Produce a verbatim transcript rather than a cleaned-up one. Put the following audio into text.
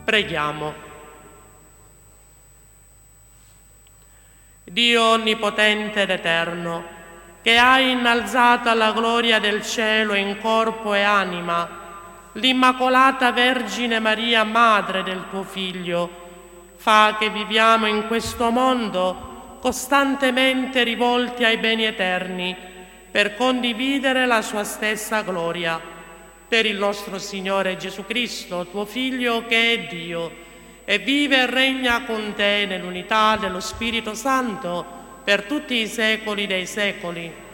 Preghiamo. Dio onnipotente ed eterno, che hai innalzato alla gloria del cielo in corpo e anima l'Immacolata Vergine Maria, Madre del tuo Figlio, fa che viviamo in questo mondo costantemente rivolti ai beni eterni per condividere la sua stessa gloria. Per il nostro Signore Gesù Cristo, tuo Figlio, che è Dio, e vive e regna con te nell'unità dello Spirito Santo per tutti i secoli dei secoli.